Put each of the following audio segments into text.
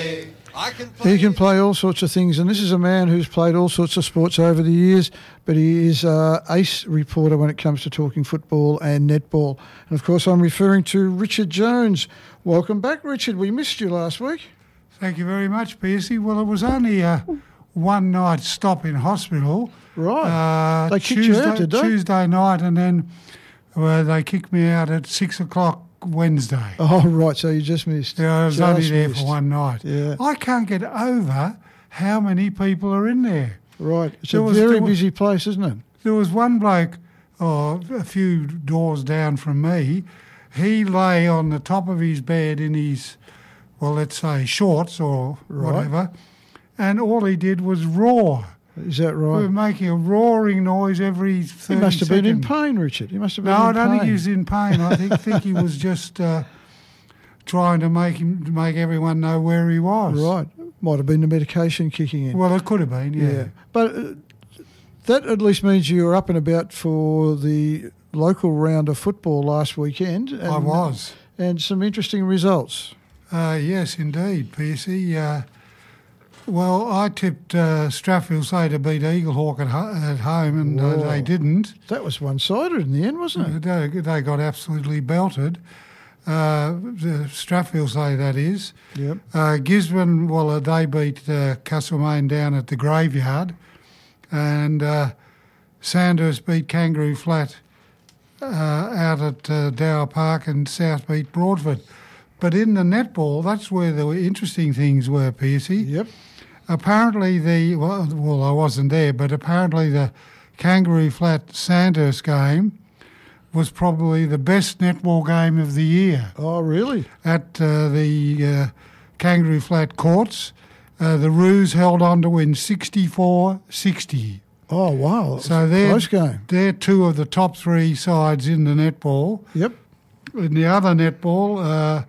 play. He can play all sorts of things, and this is a man who's played all sorts of sports over the years, but he is an ace reporter when it comes to talking football and netball. And, of course, I'm referring to Richard Jones. Welcome back, Richard. We missed you last week. Thank you very much, Piercy. Well, it was only a one-night stop in hospital. Right. They kicked you out, did they? Tuesday night, and then they kicked me out at 6 o'clock Wednesday. Oh, right, so you just missed. Yeah, I was only there for one night. Yeah. I can't get over how many people are in there. Right. It's a very busy place, isn't it? There was one bloke, a few doors down from me. He lay on the top of his bed in his, well, let's say shorts or whatever, and all he did was roar. Is that right? We were making a roaring noise every 30 seconds. He must have been in pain, Richard. He must have been in pain. No, I don't think he was in pain. I think he was just trying to make everyone know where he was. Right. Might have been the medication kicking in. Well, it could have been, yeah. But that at least means you were up and about for the local round of football last weekend. And, I was. And some interesting results. Yes, indeed, Piercy. Well, I tipped Strathfield Say to beat Eaglehawk at home, and they didn't. That was one-sided in the end, wasn't it? They got absolutely belted. The Strathfield Say, that is. Yep. Gisborne, well, they beat Castlemaine down at the Graveyard, and Sandhurst beat Kangaroo Flat out at Dower Park, and South beat Broadford. But in the netball, that's where the interesting things were, Piercy. Yep. Apparently well, I wasn't there, but apparently the Kangaroo Flat Sandhurst game was probably the best netball game of the year. Oh, really? At the Kangaroo Flat courts, the Roos held on to win 64-60. Oh, wow. So close game. They're two of the top three sides in the netball. Yep. In the other netball,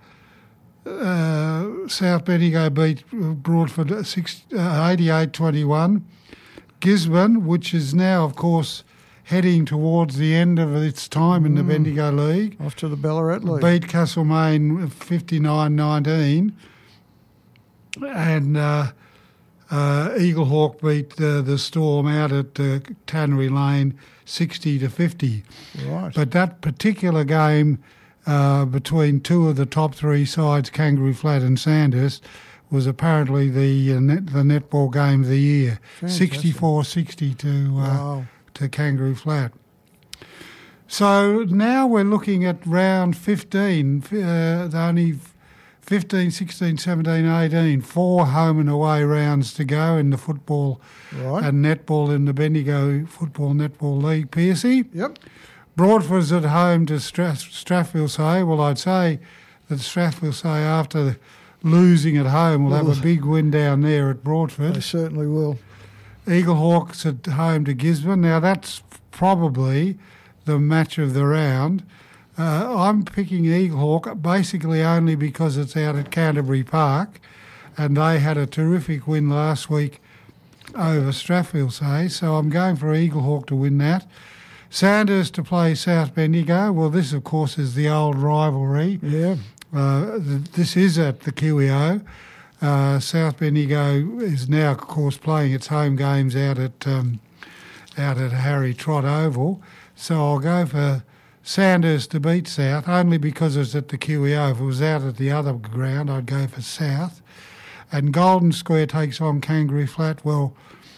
South Bendigo beat Broadford 88-21. Gisborne, which is now, of course, heading towards the end of its time in the Bendigo League. Off to the Ballarat League. Beat Castlemaine 59-19. And Eaglehawk beat the Storm out at Tannery Lane 60-50. Right. But that particular game between two of the top three sides, Kangaroo Flat and Sandhurst, was apparently the netball game of the year. 64-60 to Kangaroo Flat. So now we're looking at round 15, the only 15, 16, 17, 18, 4 home and away rounds to go in the football and netball in the Bendigo Football Netball League. Piercy? Yep. Broadford's at home to Strathfield Say. Well, I'd say that Strathfield Say, after losing at home, will have a big win down there at Broadford. They certainly will. Eaglehawks at home to Gisborne. Now, that's probably the match of the round. I'm picking Eaglehawk basically only because it's out at Canterbury Park, and they had a terrific win last week over Strathfield Say, so I'm going for Eaglehawk to win that. Sandhurst to play South Bendigo. Well, this, of course, is the old rivalry. Yeah. This is at the QEO. South Bendigo is now, of course, playing its home games out at Harry Trott Oval. So I'll go for Sandhurst to beat South, only because it's at the QEO. If it was out at the other ground, I'd go for South. And Golden Square takes on Kangaroo Flat. Well,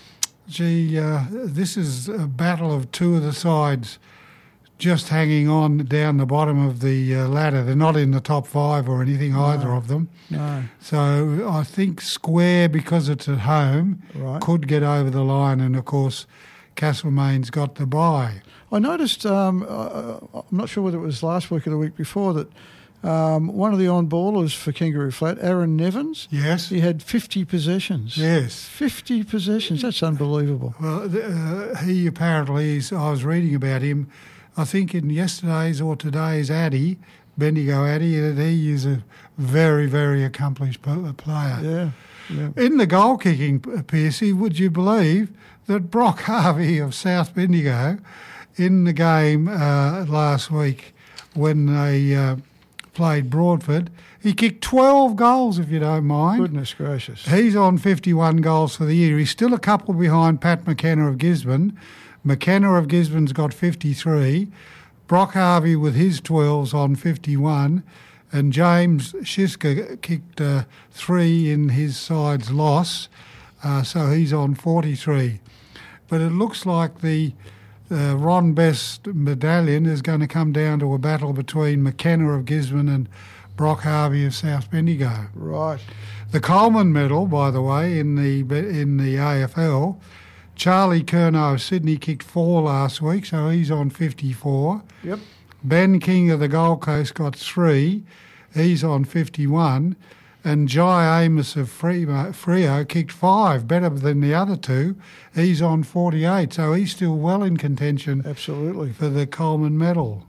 this is a battle of two of the sides just hanging on down the bottom of the ladder. They're not in the top 5 or anything, either of them. No. So I think Square, because it's at home, could get over the line, and, of course, Castlemaine's got the bye. I noticed, I'm not sure whether it was last week or the week before, that one of the on-ballers for Kangaroo Flat, Aaron Nevins, yes, he had 50 possessions. Yes. 50 possessions. That's unbelievable. Well, he apparently is, I was reading about him, I think in yesterday's or today's Addy, Bendigo Addy, that he is a very, very accomplished player. Yeah. In the goal-kicking, Piercy, would you believe that Brock Harvey of South Bendigo, in the game last week when they played Broadford. He kicked 12 goals, if you don't mind. Goodness gracious. He's on 51 goals for the year. He's still a couple behind Pat McKenna of Gisborne. McKenna of Gisborne's got 53. Brock Harvey with his 12s on 51. And James Shiska kicked 3 in his side's loss, so he's on 43. But it looks like the Ron Best medallion is going to come down to a battle between McKenna of Gisborne and Brock Harvey of South Bendigo. Right. The Coleman medal, by the way, in the AFL, Charlie Curnow of Sydney kicked 4 last week, so he's on 54. Yep. Ben King of the Gold Coast got 3. He's on 51. And Jai Amos of Freo kicked 5, better than the other 2. He's on 48, so he's still well in contention. Absolutely. For the Coleman medal.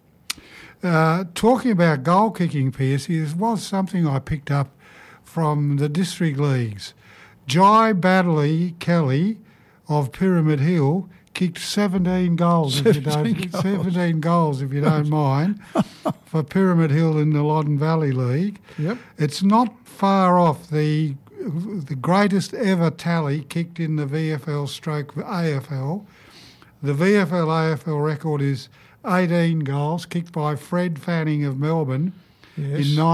Talking about goal kicking, Pierce, it was something I picked up from the district leagues. Jai Baddeley Kelly of Pyramid Hill kicked 17 goals, 17 goals if you don't mind, for Pyramid Hill in the Loddon Valley League. Yep. It's not far off the greatest ever tally kicked in the VFL/AFL. The VFL/AFL record is 18 goals kicked by Fred Fanning of Melbourne in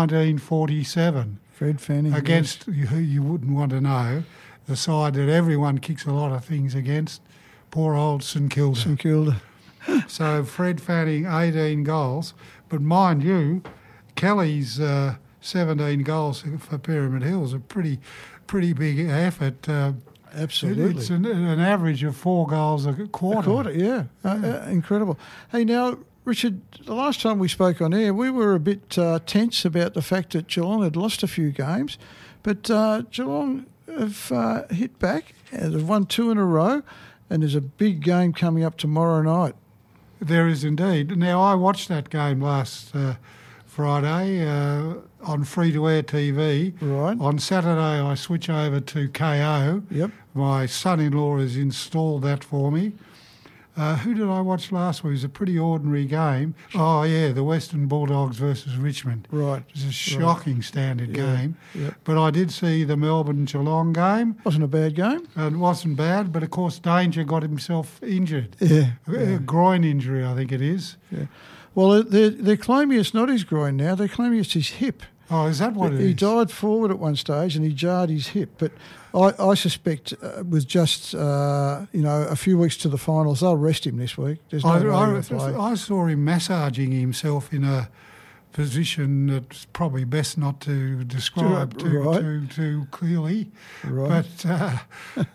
1947. Fred Fanning. Against who you wouldn't want to know, the side that everyone kicks a lot of things against, poor old St Kilda. St Kilda. So Fred Fanning, 18 goals. But mind you, Kelly's 17 goals for Pyramid Hill is a pretty big effort. Absolutely. It's an average of 4 goals a quarter. Incredible. Hey, now, Richard, the last time we spoke on air, we were a bit tense about the fact that Geelong had lost a few games, but Geelong have hit back and they've won 2 in a row, and there's a big game coming up tomorrow night. There is indeed. Now, I watched that game last Friday on free-to-air TV. Right. On Saturday, I switch over to KO. Yep. My son-in-law has installed that for me. Who did I watch last week? It was a pretty ordinary game. Oh, yeah, the Western Bulldogs versus Richmond. Right. It was a shocking standard game. Yep. But I did see the Melbourne-Geelong game. Wasn't a bad game. It wasn't bad, but of course Danger got himself injured. Yeah. A groin injury, I think it is. Yeah. Well, they're claiming it's not his groin now. They're claiming it's his hip. Oh, is that what it is? He died forward at one stage and he jarred his hip. But I suspect with just, a few weeks to the finals, they'll rest him this week. There's no way to play. I saw him massaging himself in a position that's probably best not to describe too clearly. Right. But,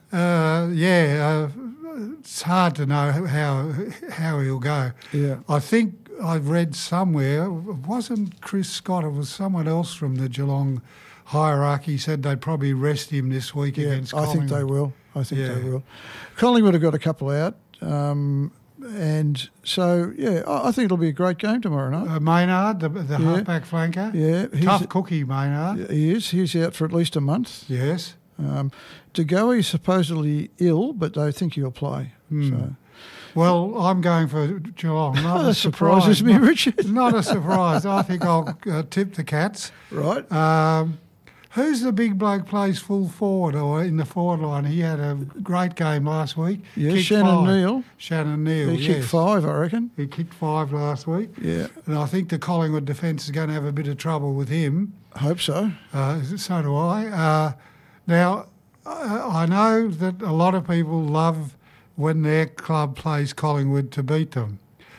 it's hard to know how he'll go. Yeah. I think I've read somewhere, it wasn't Chris Scott, it was someone else from the Geelong hierarchy said they'd probably rest him this week against Collingwood. I think they will. Collingwood have got a couple out. And so, I think it'll be a great game tomorrow night. Maynard, the halfback flanker. Yeah. Tough cookie, Maynard. He is. He's out for at least a month. Yes. De Goey is supposedly ill, but they think he'll play. So. Well, I'm going for Geelong. Not that surprises me, Richard. Not a surprise. I think I'll tip the Cats. Right. Who's the big bloke plays full forward or in the forward line? He had a great game last week. Yeah, Shannon Neal. Shannon Neal, He kicked 5, I reckon. He kicked 5 last week. Yeah. And I think the Collingwood defence is going to have a bit of trouble with him. I hope so. So do I. Now, I know that a lot of people love when their club plays Collingwood to beat them.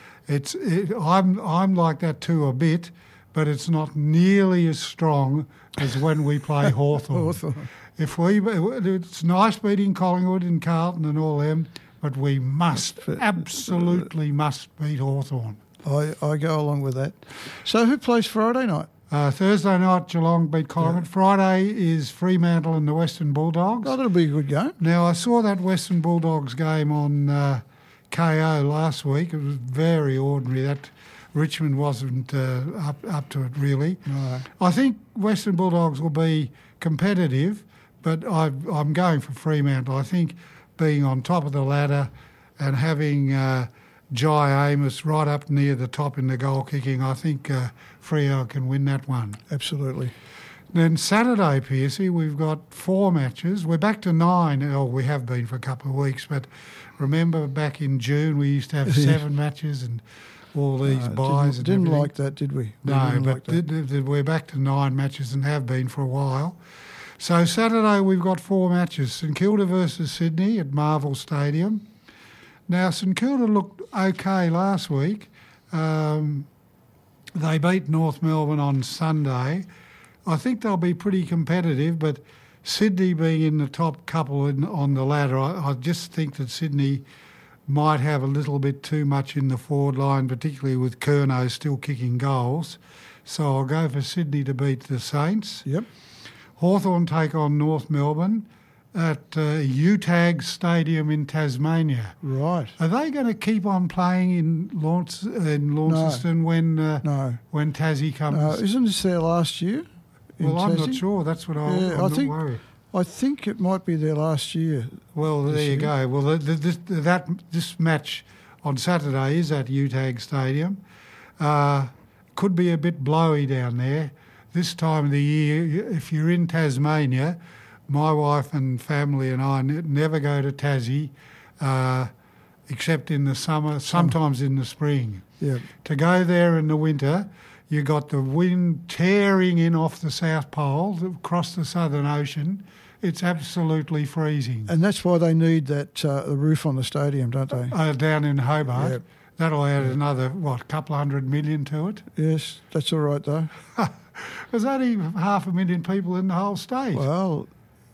I'm like that too a bit, but it's not nearly as strong as when we play Hawthorn. It's nice beating Collingwood and Carlton and all them, but we absolutely must beat Hawthorn. I go along with that. So who plays Friday night? Thursday night, Geelong beat Collingwood. Yeah. Friday is Fremantle and the Western Bulldogs. Oh, that'll be a good game. Now, I saw that Western Bulldogs game on KO last week. It was very ordinary. That Richmond wasn't up to it, really. Right. I think Western Bulldogs will be competitive, but I'm going for Fremantle. I think being on top of the ladder and having Jai Amos right up near the top in the goal kicking. I think Freo can win that one. Absolutely. Then Saturday, Piercy, we've got 4 matches. We're back to 9. Oh, we have been for a couple of weeks, but remember back in June we used to have 7 matches and all these buys. Didn't like that, did we? No, but we're back to 9 matches and have been for a while. So Saturday we've got 4 matches. St Kilda versus Sydney at Marvel Stadium. Now, St Kilda looked okay last week. They beat North Melbourne on Sunday. I think they'll be pretty competitive, but Sydney being in the top couple on the ladder, I just think that Sydney might have a little bit too much in the forward line, particularly with Curnow still kicking goals. So I'll go for Sydney to beat the Saints. Yep. Hawthorn take on North Melbourne at UTAG Stadium in Tasmania. Right. Are they going to keep on playing in Launceston when Tassie comes? Isn't this their last year? Well, I'm not sure. That's what I'm not worried. I think it might be their last year. Well, there you go. Well, this match on Saturday is at UTAG Stadium. Could be a bit blowy down there. This time of the year, if you're in Tasmania, my wife and family and I never go to Tassie except in the summer, sometimes in the spring. Yeah. To go there in the winter, you got the wind tearing in off the South Pole across the Southern Ocean. It's absolutely freezing. And that's why they need that the roof on the stadium, don't they? Down in Hobart. Yep. That'll add another, couple $100 million to it? Yes, that's all right, though. There's only 500,000 people in the whole state. Well,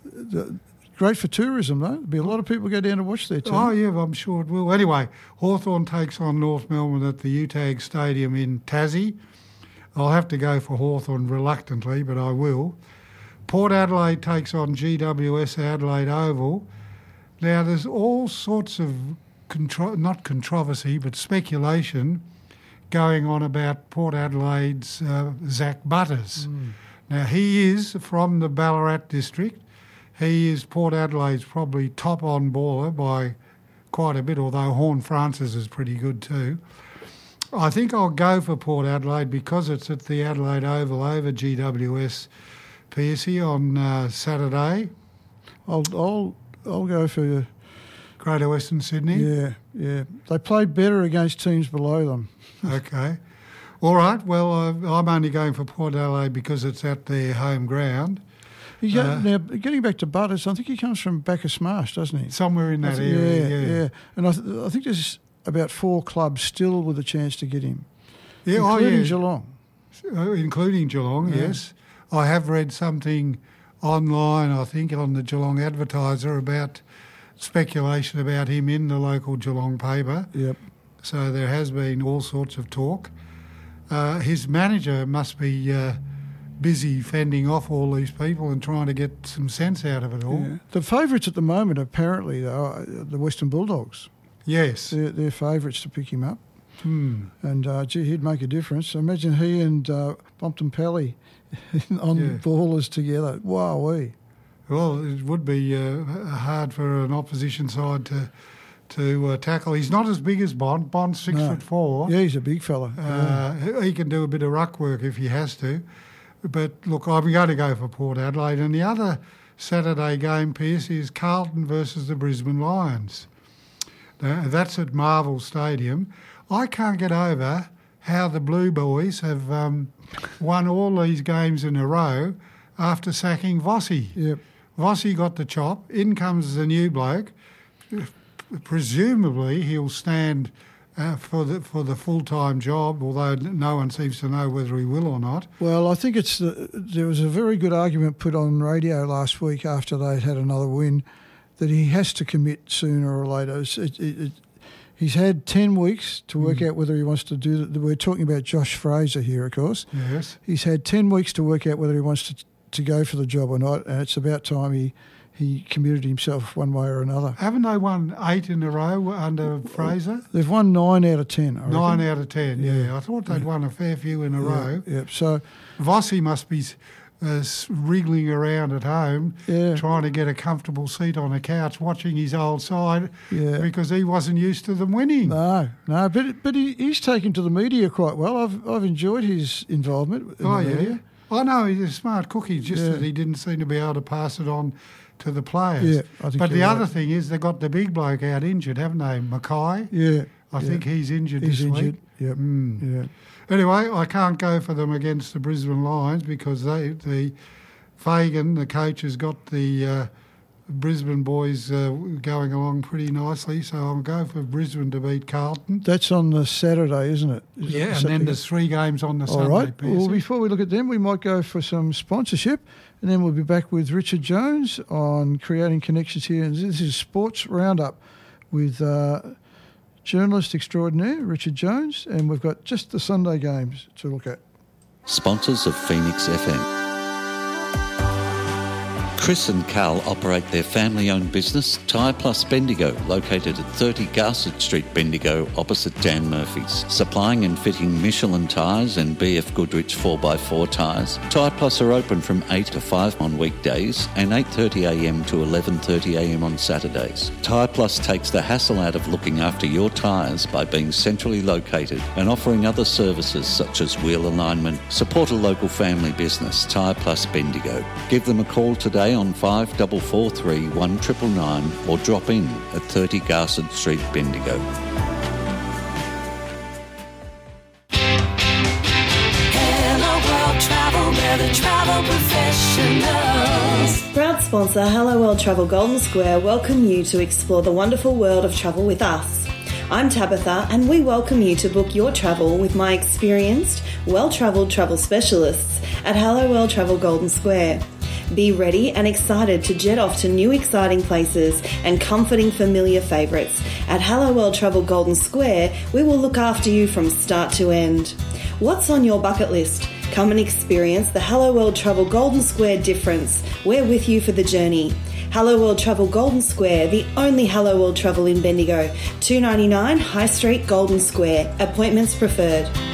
great for tourism, though. There'll be a lot of people go down to watch their team. Oh, yeah, I'm sure it will. Anyway, Hawthorn takes on North Melbourne at the UTAG Stadium in Tassie. I'll have to go for Hawthorn reluctantly, but I will. Port Adelaide takes on GWS Adelaide Oval. Now, there's all sorts of, not controversy, but speculation going on about Port Adelaide's Zach Butters. Now, he is from the Ballarat district. He is Port Adelaide's probably top on baller by quite a bit, although Horn Francis is pretty good too. I think I'll go for Port Adelaide because it's at the Adelaide Oval over GWS Piercy on Saturday. I'll go for Greater Western Sydney. Yeah. They played better against teams below them. Okay. All right. Well, I'm only going for Port Adelaide because it's at their home ground. Now, getting back to Butters, I think he comes from Bacchus Marsh, doesn't he? Somewhere in that area, yeah. And I think there's about 4 clubs still with a chance to get him. Yeah, including Geelong. Including Geelong, yes. I have read something online, I think, on the Geelong Advertiser about speculation about him in the local Geelong paper. Yep. So there has been all sorts of talk. His manager must be busy fending off all these people and trying to get some sense out of it all. Yeah. The favourites at the moment, apparently, are the Western Bulldogs. Yes. They're favourites to pick him up. And, he'd make a difference. Imagine he and Bompton-Pelly on ballers together. Wowee. Well, it would be hard for an opposition side to tackle. He's not as big as Bond. Bond's 6'4". Yeah, he's a big fella. He can do a bit of ruck work if he has to. But, look, I'm going to go for Port Adelaide. And the other Saturday game, Pierce, is Carlton versus the Brisbane Lions. That's at Marvel Stadium. I can't get over how the Blue Boys have won all these games in a row after sacking Vossi. Yep. Vossi got the chop. In comes the new bloke. Presumably he'll stand for the full-time job, although no one seems to know whether he will or not. Well, I think there was a very good argument put on radio last week after they'd had another win that he has to commit sooner or later. He's had 10 weeks to work out whether he wants to do that. We're talking about Josh Fraser here, of course. Yes. He's had 10 weeks to work out whether he wants to go for the job or not, and it's about time he committed himself one way or another. Haven't they won 8 in a row under Fraser? They've won 9 out of 10, I reckon. 9 out of 10, yeah. I thought they'd won a fair few in a row. Yeah, so Vossi must be wriggling around at home, trying to get a comfortable seat on a couch, watching his old side, because he wasn't used to them winning. No, but he's taken to the media quite well. I've enjoyed his involvement in the media. I know he's a smart cookie, just that he didn't seem to be able to pass it on to the players. Yeah, I think but the other thing is they've got the big bloke out injured, haven't they? Mackay? Yeah. I think he's injured this week. Yep. Yeah. Anyway, I can't go for them against the Brisbane Lions because Fagan, the coach, has got the Brisbane boys going along pretty nicely, so I'll go for Brisbane to beat Carlton. That's on the Saturday, isn't it? And then there's 3 games on the Sunday. All right. Well, before we look at them, we might go for some sponsorship, and then we'll be back with Richard Jones on creating connections here. And this is Sports Roundup with journalist extraordinaire Richard Jones, and we've got just the Sunday games to look at. Sponsors of Phoenix FM. Chris and Carl operate their family-owned business, Tyre Plus Bendigo, located at 30 Garsett Street, Bendigo, opposite Dan Murphy's. Supplying and fitting Michelin tyres and BF Goodrich 4x4 tyres, Tyre Plus are open from 8 to 5 on weekdays and 8:30am to 11:30am on Saturdays. Tyre Plus takes the hassle out of looking after your tyres by being centrally located and offering other services such as wheel alignment. Support a local family business, Tyre Plus Bendigo. Give them a call today on 5443 1999 or drop in at 30 Garsett Street, Bendigo. Hello World Travel, we're the travel professionals. Proud sponsor Hello World Travel Golden Square welcome you to explore the wonderful world of travel with us. I'm Tabitha and we welcome you to book your travel with my experienced, well-travelled travel specialists at Hello World Travel Golden Square. Be ready and excited to jet off to new exciting places and comforting familiar favourites. At Hello World Travel Golden Square, we will look after you from start to end. What's on your bucket list? Come and experience the Hello World Travel Golden Square difference. We're with you for the journey. Hello World Travel Golden Square, the only Hello World Travel in Bendigo. $2.99 High Street, Golden Square. Appointments preferred.